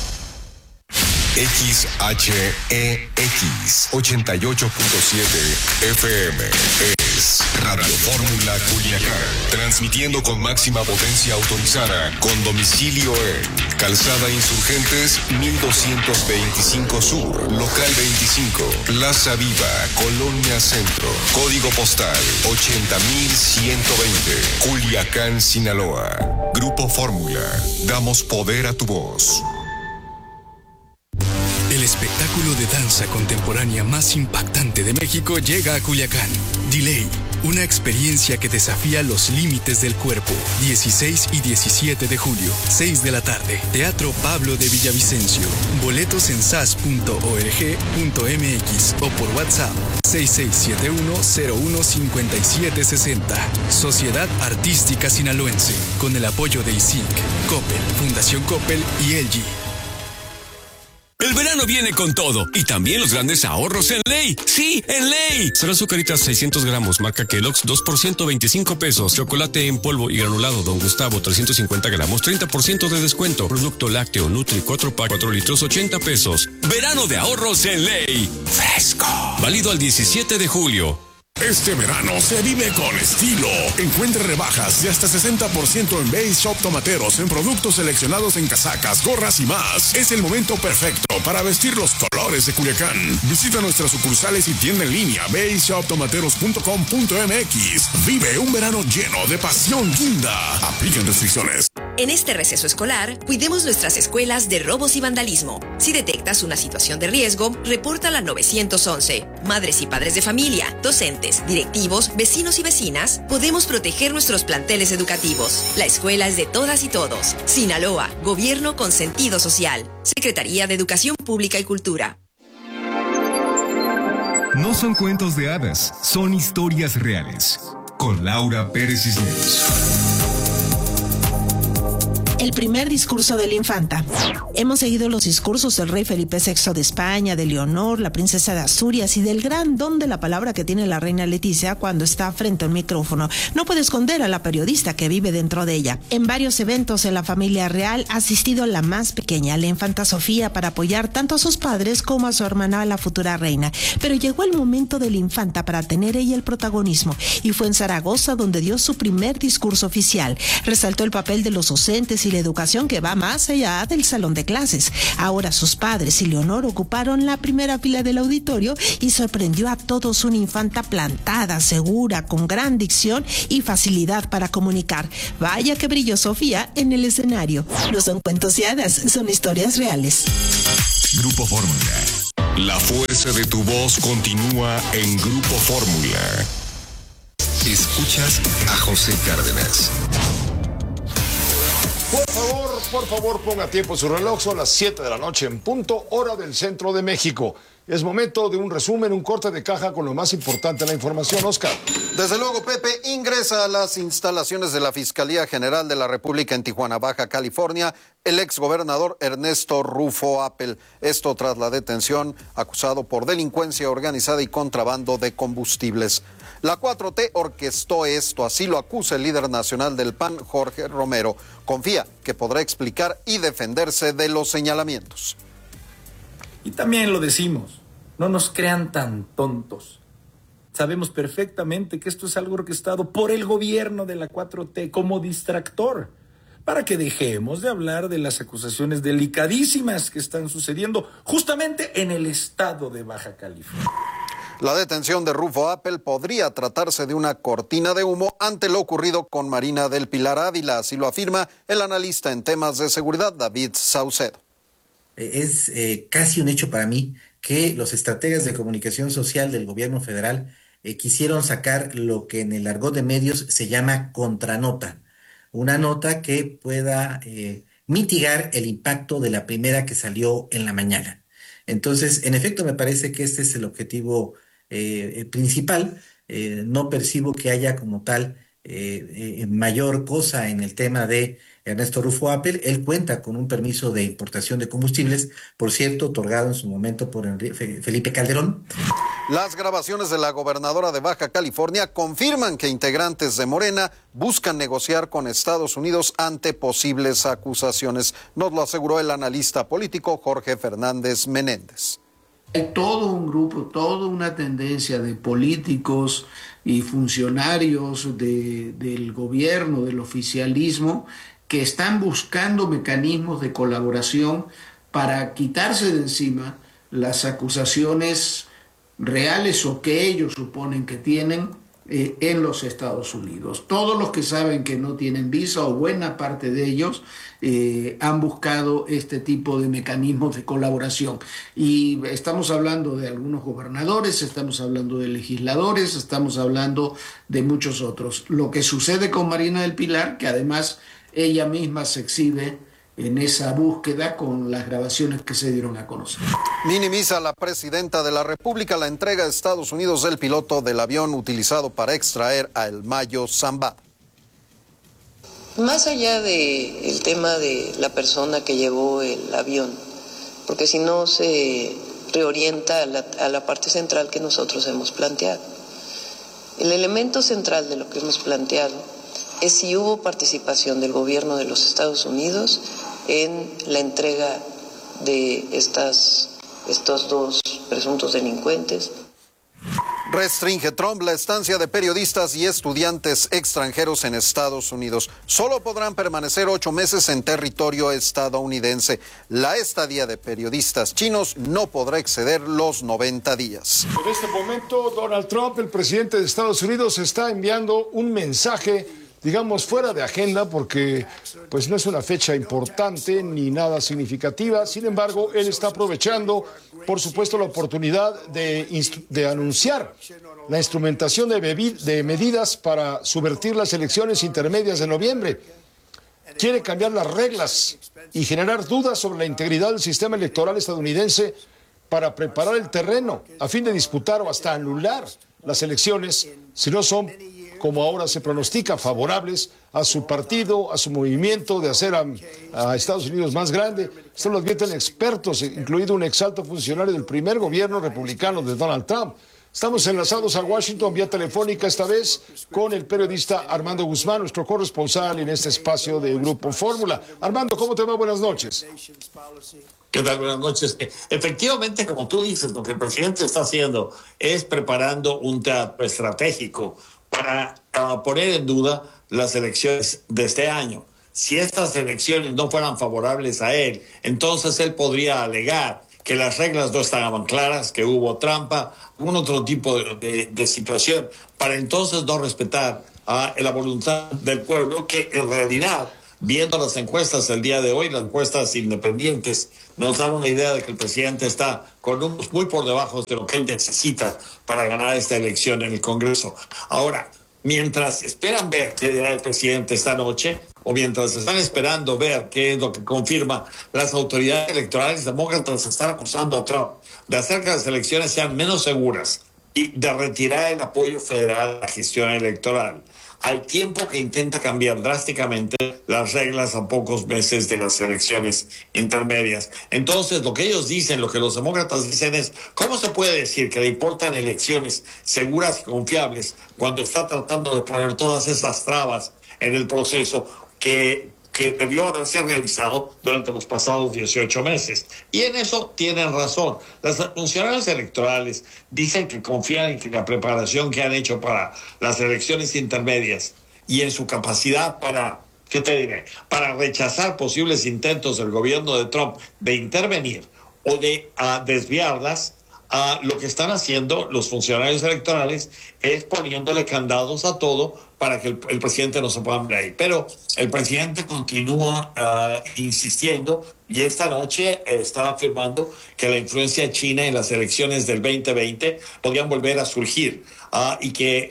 [SPEAKER 3] XHEX 88.7 FM es Radio Fórmula Culiacán, transmitiendo con máxima potencia autorizada, con domicilio en Calzada Insurgentes 1225 Sur, Local 25, Plaza Viva, Colonia Centro, Código Postal 80120, Culiacán, Sinaloa. Grupo Fórmula, damos poder a tu voz.
[SPEAKER 8] El espectáculo de danza contemporánea más impactante de México llega a Culiacán. Delay, una experiencia que desafía los límites del cuerpo. 16 y 17 de julio, 6 de la tarde. Teatro Pablo de Villavicencio. Boletos en sas.org.mx o por WhatsApp 6671015760. Sociedad Artística Sinaloense, con el apoyo de ISIC, Coppel, Fundación Coppel y LG.
[SPEAKER 15] El verano viene con todo y también los grandes ahorros en Ley. ¡Sí, en Ley! Son azucaritas 600 gramos, marca Kellogg's, 2% 25 pesos. Chocolate en polvo y granulado Don Gustavo, 350 gramos, 30% de descuento. Producto lácteo Nutri 4-pack, 4 litros, 80 pesos. Verano de ahorros en Ley. Fresco. Válido al 17 de julio.
[SPEAKER 9] Este verano se vive con estilo. Encuentre rebajas de hasta 60% en Base Shop Tomateros en productos seleccionados en casacas, gorras y más. Es el momento perfecto para vestir los colores de Culiacán. Visita nuestras sucursales y tienda en línea baseshoptomateros.com.mx. Vive un verano lleno de pasión guinda. Aplican restricciones.
[SPEAKER 10] En este receso escolar, cuidemos nuestras escuelas de robos y vandalismo. Si detectas una situación de riesgo, repórtala al 911. Madres y padres de familia, docentes, directivos, vecinos y vecinas, podemos proteger nuestros planteles educativos. La escuela es de todas y todos. Sinaloa, Gobierno con sentido social. Secretaría de Educación Pública y Cultura.
[SPEAKER 3] No son cuentos de hadas, son historias reales. Con Laura Pérez Cisneros.
[SPEAKER 12] El primer discurso de la infanta. Hemos seguido los discursos del rey Felipe VI de España, de Leonor, la princesa de Asturias y del gran don de la palabra que tiene la reina Leticia cuando está frente a un micrófono. No puede esconder a la periodista que vive dentro de ella. En varios eventos en la familia real ha asistido la más pequeña, la infanta Sofía, para apoyar tanto a sus padres como a su hermana, la futura reina. Pero llegó el momento de la infanta para tener ella el protagonismo, y fue en Zaragoza donde dio su primer discurso oficial. Resaltó el papel de los docentes y la educación que va más allá del salón de clases. Ahora sus padres y Leonor ocuparon la primera fila del auditorio y sorprendió a todos una infanta plantada, segura, con gran dicción y facilidad para comunicar. Vaya que brilló Sofía en el escenario. No son cuentos y hadas, son historias reales.
[SPEAKER 3] Grupo Fórmula. La fuerza de tu voz continúa en Grupo Fórmula. Escuchas a José Cárdenas.
[SPEAKER 1] Por favor, ponga tiempo en su reloj. Son las 7 de la noche en punto, hora del centro de México. Es momento de un resumen, un corte de caja con lo más importante de la información. Oscar.
[SPEAKER 11] Desde luego, Pepe, ingresa a las instalaciones de la Fiscalía General de la República en Tijuana, Baja California, el exgobernador Ernesto Rufo Appel. Esto tras la detención, acusado por delincuencia organizada y contrabando de combustibles. La 4T orquestó esto, así lo acusa el líder nacional del PAN, Jorge Romero. Confía que podrá explicar y defenderse de los señalamientos.
[SPEAKER 13] Y también lo decimos, no nos crean tan tontos. Sabemos perfectamente que esto es algo orquestado por el gobierno de la 4T como distractor, para que dejemos de hablar de las acusaciones delicadísimas que están sucediendo justamente en el estado de Baja California.
[SPEAKER 11] La detención de Rufo Appel podría tratarse de una cortina de humo ante lo ocurrido con Marina del Pilar Ávila, así lo afirma el analista en temas de seguridad David Saucedo.
[SPEAKER 14] Es casi un hecho para mí que los estrategas de comunicación social del gobierno federal quisieron sacar lo que en el argot de medios se llama contranota, una nota que pueda mitigar el impacto de la primera que salió en la mañana. Entonces, en efecto, me parece que este es el objetivo principal. No percibo que haya como tal mayor cosa en el tema de Ernesto Rufo Appel. Él cuenta con un permiso de importación de combustibles, por cierto, otorgado en su momento por Felipe Calderón.
[SPEAKER 11] Las grabaciones de la gobernadora de Baja California confirman que integrantes de Morena buscan negociar con Estados Unidos ante posibles acusaciones. Nos lo aseguró el analista político Jorge Fernández Menéndez.
[SPEAKER 20] Hay todo un grupo, toda una tendencia de políticos y funcionarios del gobierno, del oficialismo, que están buscando mecanismos de colaboración para quitarse de encima las acusaciones reales o que ellos suponen que tienen en los Estados Unidos. Todos los que saben que no tienen visa, o buena parte de ellos, han buscado este tipo de mecanismos de colaboración. Y estamos hablando de algunos gobernadores, estamos hablando de legisladores, estamos hablando de muchos otros. Lo que sucede con Marina del Pilar, que además ella misma se exhibe en esa búsqueda con las grabaciones que se dieron a conocer.
[SPEAKER 11] Minimiza la presidenta de la República la entrega a Estados Unidos del piloto del avión utilizado para extraer a El Mayo Zambada.
[SPEAKER 16] Más allá del tema de la persona que llevó el avión, porque si no se reorienta a la parte central que nosotros hemos planteado. El elemento central de lo que hemos planteado es si hubo participación del gobierno de los Estados Unidos en la entrega de estos dos presuntos delincuentes.
[SPEAKER 11] Restringe Trump la estancia de periodistas y estudiantes extranjeros en Estados Unidos. Solo podrán permanecer 8 meses en territorio estadounidense. La estadía de periodistas chinos no podrá exceder los 90 días.
[SPEAKER 1] En este momento, Donald Trump, el presidente de Estados Unidos, está enviando un mensaje, digamos, fuera de agenda, porque pues no es una fecha importante ni nada significativa. Sin embargo, él está aprovechando, por supuesto, la oportunidad de anunciar la instrumentación de medidas para subvertir las elecciones intermedias de noviembre. Quiere cambiar las reglas y generar dudas sobre la integridad del sistema electoral estadounidense para preparar el terreno a fin de disputar o hasta anular las elecciones si no son como ahora se pronostica, favorables a su partido, a su movimiento de hacer a Estados Unidos más grande. Esto lo advierten expertos, incluido un exalto funcionario del primer gobierno republicano de Donald Trump. Estamos enlazados a Washington vía telefónica, esta vez con el periodista Armando Guzmán, nuestro corresponsal en este espacio de Grupo Fórmula. Armando, ¿cómo te va? Buenas noches.
[SPEAKER 17] ¿Qué tal? Buenas noches. Efectivamente, como tú dices, lo que el presidente está haciendo es preparando un teatro estratégico para poner en duda las elecciones de este año. Si estas elecciones no fueran favorables a él, entonces él podría alegar que las reglas no estaban claras, que hubo trampa, algún otro tipo de situación, para entonces no respetar la voluntad del pueblo, que en realidad, viendo las encuestas el día de hoy, las encuestas independientes, nos dan una idea de que el presidente está con números muy por debajo de lo que él necesita para ganar esta elección en el Congreso. Ahora, mientras esperan ver qué dirá el presidente esta noche, o mientras están esperando ver qué es lo que confirma las autoridades electorales, demócratas están acusando a Trump de hacer que las elecciones sean menos seguras y de retirar el apoyo federal a la gestión electoral, al tiempo que intenta cambiar drásticamente las reglas a pocos meses de las elecciones intermedias. Entonces, lo que ellos dicen, lo que los demócratas dicen es, ¿cómo se puede decir que le importan elecciones seguras y confiables cuando está tratando de poner todas esas trabas en el proceso que debió haberse realizado durante los pasados 18 meses? Y en eso tienen razón. Las funcionarios electorales dicen que confían en que la preparación que han hecho para las elecciones intermedias y en su capacidad para, ¿qué te diré?, para rechazar posibles intentos del gobierno de Trump de intervenir o de desviarlas. Lo que están haciendo los funcionarios electorales es poniéndole candados a todo para que el presidente no se pueda ver ahí. Pero el presidente continúa insistiendo, y esta noche está afirmando que la influencia china en las elecciones del 2020 podrían volver a surgir, y que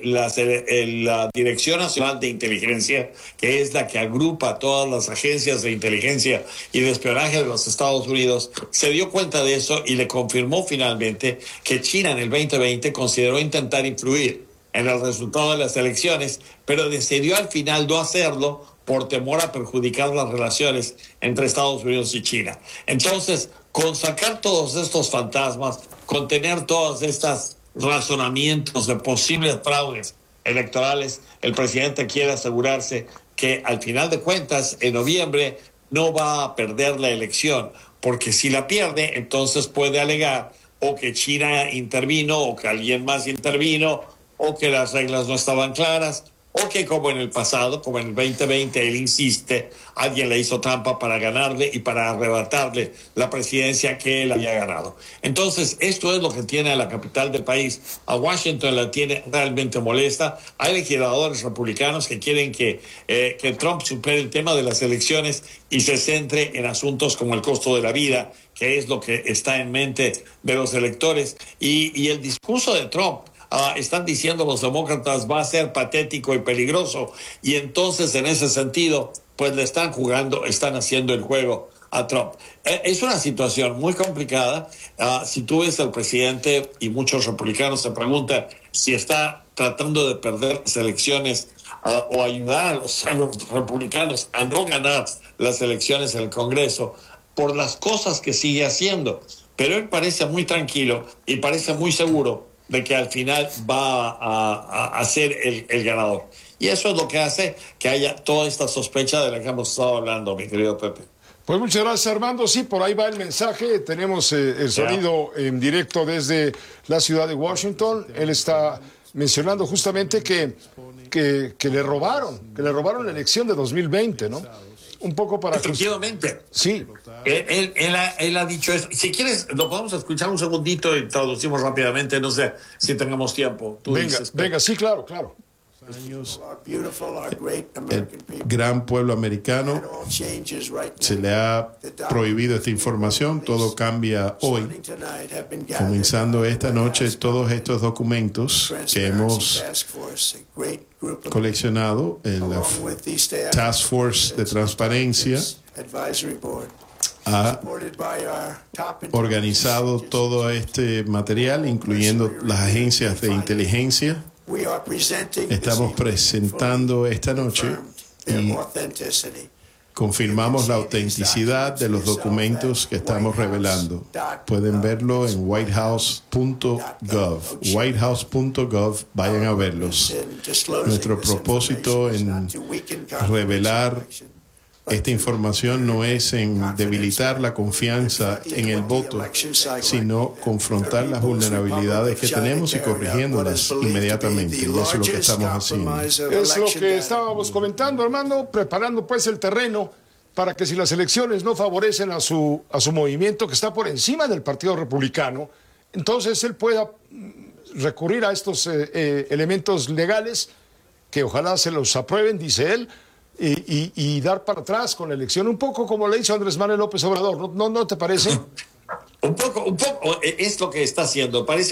[SPEAKER 17] la Dirección Nacional de Inteligencia, que es la que agrupa todas las agencias de inteligencia y de espionaje de los Estados Unidos, se dio cuenta de eso y le confirmó finalmente que China en el 2020 consideró intentar influir en el resultado de las elecciones, pero decidió al final no hacerlo por temor a perjudicar las relaciones entre Estados Unidos y China. Entonces, con sacar todos estos fantasmas, con tener todas estas razonamientos de posibles fraudes electorales, el presidente quiere asegurarse que al final de cuentas, en noviembre, no va a perder la elección, porque si la pierde, entonces puede alegar o que China intervino, o que alguien más intervino, o que las reglas no estaban claras, o que como en el pasado, como en el 2020, él insiste, alguien le hizo trampa para ganarle y para arrebatarle la presidencia que él había ganado. Entonces, esto es lo que tiene a la capital del país. A Washington la tiene realmente molesta. Hay legisladores republicanos que quieren que Trump supere el tema de las elecciones y se centre en asuntos como el costo de la vida, que es lo que está en mente de los electores. Y el discurso de Trump, están diciendo los demócratas, va a ser patético y peligroso, y entonces en ese sentido pues le están haciendo el juego a Trump. Es una situación muy complicada. Si tú ves al presidente, y muchos republicanos se preguntan si está tratando de perder las elecciones o ayudar a los republicanos a no ganar las elecciones en el Congreso por las cosas que sigue haciendo, pero él parece muy tranquilo y parece muy seguro de que al final va a ser el ganador. Y eso es lo que hace que haya toda esta sospecha de la que hemos estado hablando, mi querido Pepe.
[SPEAKER 1] Pues muchas gracias, Armando. Sí, por ahí va el mensaje. Tenemos el sonido en directo desde la ciudad de Washington. Él está mencionando justamente que le robaron la elección de 2020, ¿no? Un poco para...
[SPEAKER 17] Efectivamente.
[SPEAKER 1] Sí.
[SPEAKER 17] Él ha dicho eso. Si quieres, lo podemos escuchar un segundito y traducimos rápidamente. No sé si tengamos tiempo.
[SPEAKER 1] Venga, sí, claro.
[SPEAKER 18] El gran pueblo americano se le ha prohibido esta información. Todo cambia hoy. Comenzando esta noche, todos estos documentos que hemos coleccionado en la Task Force de Transparencia ha organizado todo este material, incluyendo las agencias de inteligencia Estamos presentando esta noche y confirmamos la autenticidad de los documentos que estamos revelando. Pueden verlo en whitehouse.gov. Whitehouse.gov, vayan a verlos. Nuestro propósito en revelar esta información no es en debilitar la confianza en el voto, sino confrontar las vulnerabilidades que tenemos y corrigiéndolas inmediatamente. Y eso es lo que estamos haciendo.
[SPEAKER 1] Es lo que estábamos comentando, Armando, preparando pues el terreno para que si las elecciones no favorecen a su movimiento, que está por encima del Partido Republicano, entonces él pueda recurrir a estos elementos legales que ojalá se los aprueben, dice él, y dar para atrás con la elección, un poco como le hizo Andrés Manuel López Obrador, ¿no te parece?
[SPEAKER 17] Un poco es lo que está haciendo. Parece